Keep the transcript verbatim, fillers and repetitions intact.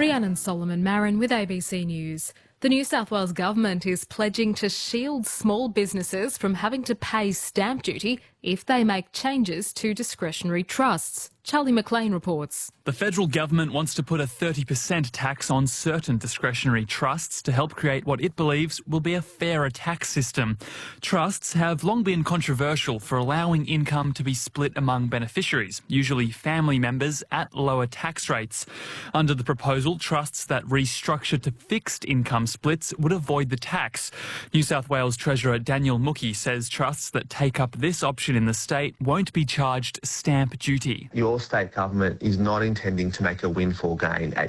Rhiannon Solomon Marin with A B C News. The New South Wales Government is pledging to shield small businesses from having to pay stamp duty if they make changes to discretionary trusts. Charlie McLean reports. The federal government wants to put a thirty percent tax on certain discretionary trusts to help create what it believes will be a fairer tax system. Trusts have long been controversial for allowing income to be split among beneficiaries, usually family members, at lower tax rates. Under the proposal, trusts that restructure to fixed income splits would avoid the tax. New South Wales Treasurer Daniel Mookhey says trusts that take up this option in the state won't be charged stamp duty. Your state government is not intending to make a windfall gain at